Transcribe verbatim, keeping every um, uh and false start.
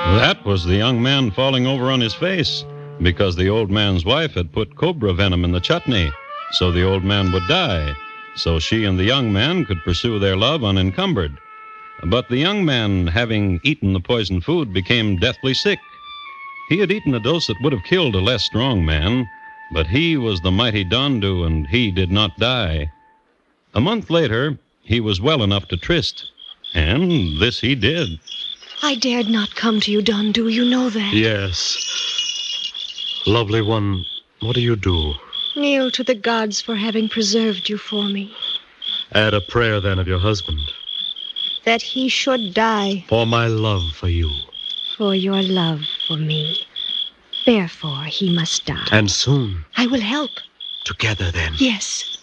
That was the young man falling over on his face, because the old man's wife had put cobra venom in the chutney, so the old man would die, so she and the young man could pursue their love unencumbered. But the young man, having eaten the poisoned food, became deathly sick. He had eaten a dose that would have killed a less strong man, but he was the mighty Dondu, and he did not die. A month later, he was well enough to tryst, and this he did. I dared not come to you, Dondu. You know that. Yes. Lovely one, what do you do? Kneel to the gods for having preserved you for me. Add a prayer, then, of your husband. That he should die. For my love for you. For your love for me. Therefore, he must die. And soon. I will help. Together, then. Yes.